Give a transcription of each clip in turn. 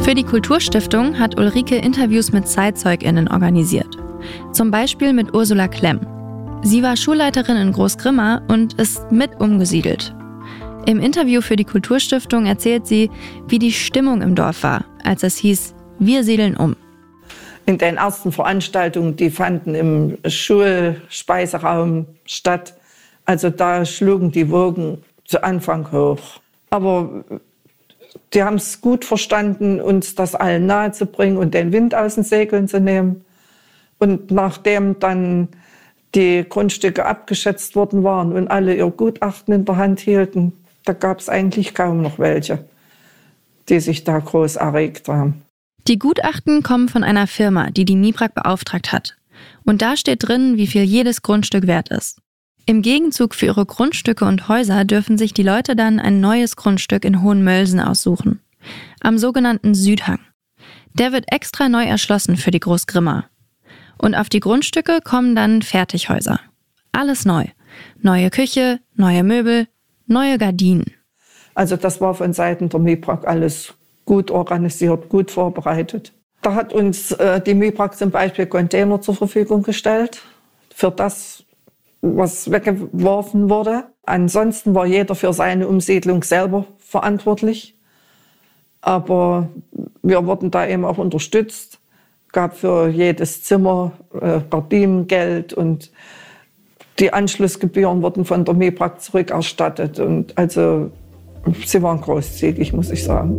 Für die Kulturstiftung hat Ulrike Interviews mit ZeitzeugInnen organisiert. Zum Beispiel mit Ursula Klemm. Sie war Schulleiterin in Großgrimma und ist mit umgesiedelt. Im Interview für die Kulturstiftung erzählt sie, wie die Stimmung im Dorf war, als es hieß, wir siedeln um. In den ersten Veranstaltungen, die fanden im Schulspeiseraum statt. Also da schlugen die Wogen zu Anfang hoch. Aber die haben es gut verstanden, uns das allen nahezubringen und den Wind aus den Segeln zu nehmen. Und nachdem dann die Grundstücke abgeschätzt worden waren und alle ihr Gutachten in der Hand hielten, da gab es eigentlich kaum noch welche, die sich da groß erregt haben. Die Gutachten kommen von einer Firma, die die MIBRAG beauftragt hat. Und da steht drin, wie viel jedes Grundstück wert ist. Im Gegenzug für ihre Grundstücke und Häuser dürfen sich die Leute dann ein neues Grundstück in Hohenmölsen aussuchen. Am sogenannten Südhang. Der wird extra neu erschlossen für die Großgrimma. Und auf die Grundstücke kommen dann Fertighäuser. Alles neu. Neue Küche, neue Möbel, neue Gardinen. Also das war von Seiten der MIBRAG alles gut organisiert, gut vorbereitet. Da hat uns die MIBRAG zum Beispiel Container zur Verfügung gestellt für das, was weggeworfen wurde. Ansonsten war jeder für seine Umsiedlung selber verantwortlich. Aber wir wurden da eben auch unterstützt. Gab für jedes Zimmer Gardinengeld und die Anschlussgebühren wurden von der MIBRAG zurückerstattet. Und also sie waren großzügig, muss ich sagen.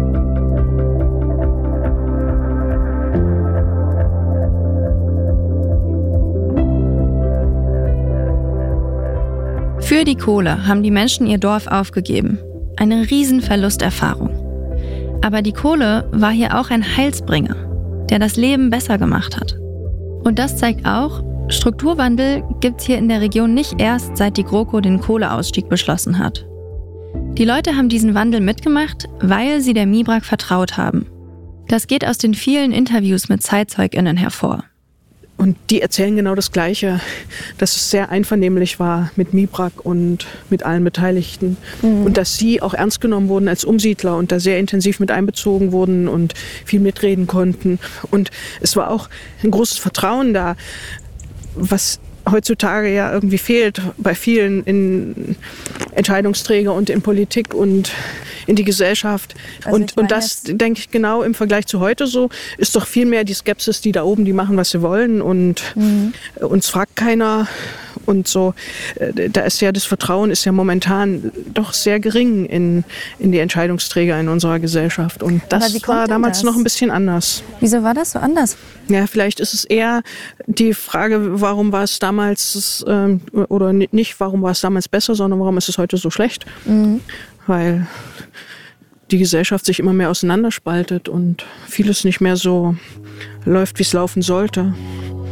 Für die Kohle haben die Menschen ihr Dorf aufgegeben. Eine Riesenverlusterfahrung. Aber die Kohle war hier auch ein Heilsbringer, der das Leben besser gemacht hat. Und das zeigt auch, Strukturwandel gibt's hier in der Region nicht erst, seit die GroKo den Kohleausstieg beschlossen hat. Die Leute haben diesen Wandel mitgemacht, weil sie der MIBRAG vertraut haben. Das geht aus den vielen Interviews mit ZeitzeugInnen hervor. Und die erzählen genau das Gleiche, dass es sehr einvernehmlich war mit MIBRAG und mit allen Beteiligten. Und dass sie auch ernst genommen wurden als Umsiedler und da sehr intensiv mit einbezogen wurden und viel mitreden konnten. Und es war auch ein großes Vertrauen da, was heutzutage ja irgendwie fehlt bei vielen in Entscheidungsträger und in Politik und in die Gesellschaft. Also und das, denke ich, genau im Vergleich zu heute so, ist doch viel mehr die Skepsis, die da oben, die machen, was sie wollen und uns fragt keiner und so. Da ist ja das Vertrauen ist ja momentan doch sehr gering in die Entscheidungsträger in unserer Gesellschaft. Und das war damals noch ein bisschen anders. Wieso war das so anders? Ja, vielleicht ist es eher die Frage, warum war es damals oder nicht, warum war es damals besser, sondern warum ist es heute so schlecht? Weil die Gesellschaft sich immer mehr auseinanderspaltet und vieles nicht mehr so läuft, wie es laufen sollte.